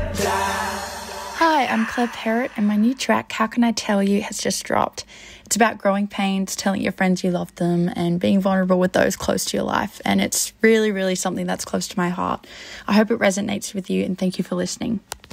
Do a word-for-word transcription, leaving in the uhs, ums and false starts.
Hi, I'm Claire Parrott, and my new track, How Can I Tell You, has just dropped. It's about growing pains, telling your friends you love them, and being vulnerable with those close to your life. And it's really, really something that's close to my heart. I hope it resonates with you, and thank you for listening.